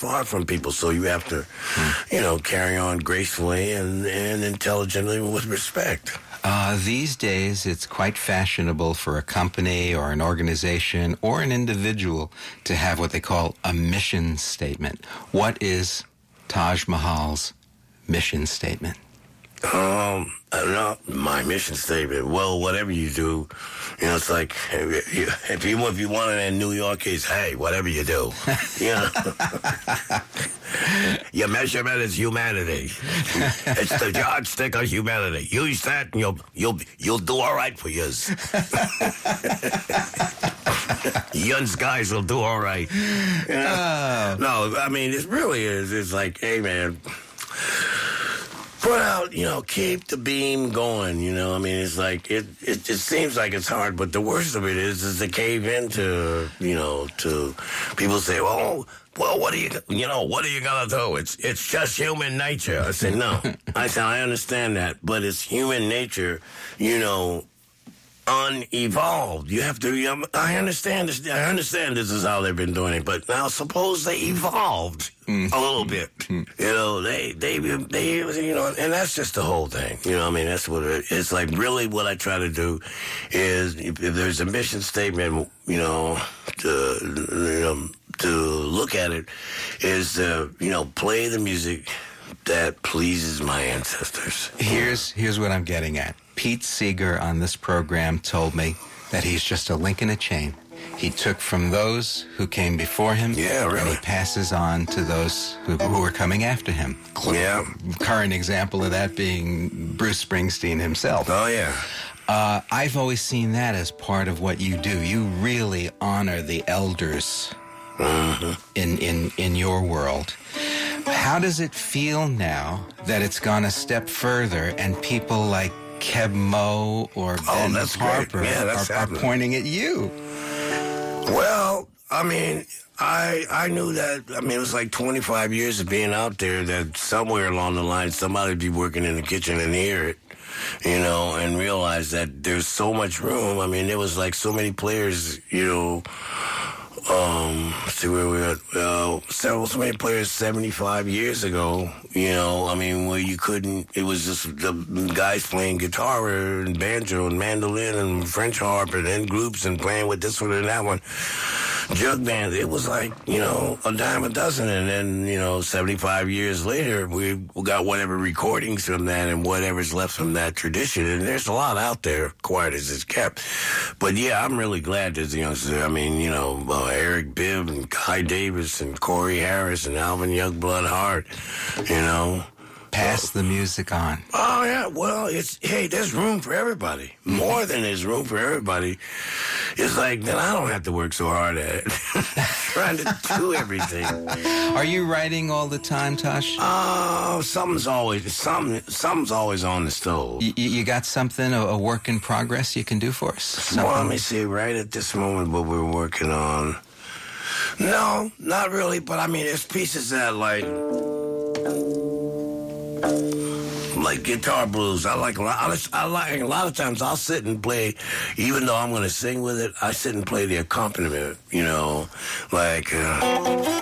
far from people, so you have to, carry on gracefully and intelligently with respect. These days, it's quite fashionable for a company or an organization or an individual to have what they call a mission statement. What is Taj Mahal's mission statement? My mission statement. Well, whatever you do, it's like if you want it in New York, it's hey, whatever you do, Your measurement is humanity. It's the yardstick of humanity. Use that, and you'll do all right for yous. Yuns guys will do all right. No, I mean it really is. It's like, hey man, put out, keep the beam going, I mean, it's like, it seems like it's hard, but the worst of it is to cave into, to people say, well, what are you gonna do? It's just human nature. I said, no. I understand that, but it's human nature, unevolved. You have to. I understand this. I understand this is how they've been doing it, but now suppose they evolved a little bit. They and that's just the whole thing. I mean, that's what it's like. Really, what I try to do is, if there's a mission statement, to look at it, is play the music that pleases my ancestors. Here's what I'm getting at. Pete Seeger on this program told me that he's just a link in a chain. He took from those who came before him, and he passes on to those who are coming after him. Yeah. Current example of that being Bruce Springsteen himself. Oh, yeah. I've always seen that as part of what you do. You really honor the elders in your world. How does it feel now that it's gone a step further and people like Keb Mo or Ben Harper are pointing at you? Well, I mean, I knew that, it was like 25 years of being out there that somewhere along the line somebody would be working in the kitchen and hear it, and realize that there's so much room. I mean, there was like so many players, see where we at, so many players 75 years ago, where you couldn't, it was just the guys playing guitar and banjo and mandolin and French harp and in groups and playing with this one and that one. Jug band, it was like, a dime a dozen. And then, 75 years later, we got whatever recordings from that and whatever's left from that tradition. And there's a lot out there, quiet as it's kept. But yeah, I'm really glad there's youngsters. I mean, Eric Bibb and Guy Davis and Corey Harris and Alvin Youngblood Hart, Pass the music on. Oh, yeah. Well, there's room for everybody. More than there's room for everybody. It's like, then I don't have to work so hard at it. Trying to do everything. Are you writing all the time, Tosh? Something's always on the stove. You got something, a work in progress you can do for us? Something? Well, let me see. Right at this moment, what we're working on. No, not really. But I mean, there's pieces that like guitar blues. I like a lot of times I'll sit and play, even though I'm going to sing with it, I sit and play the accompaniment, like